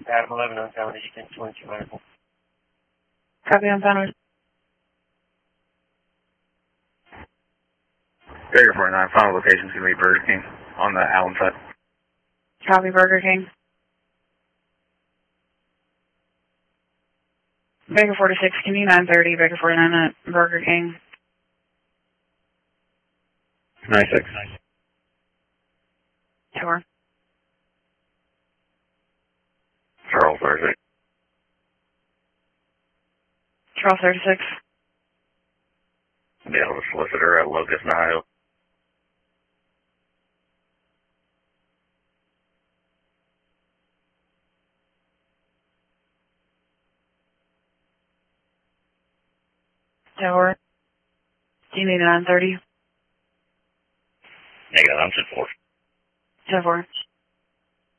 Adam 11 on tower, did you get 22 medical? Copy on Thunder. Barrier 49, final location is going to be Burger King on the Allen side. Copy Burger King. Baker 46, can you 930, Baker 49 at Burger King. 96. Tower. Charles 36. Charles 36. Dale, the solicitor at Locust, Ohio. Tower. Do you need a 930? Negative, I'm 4. 4.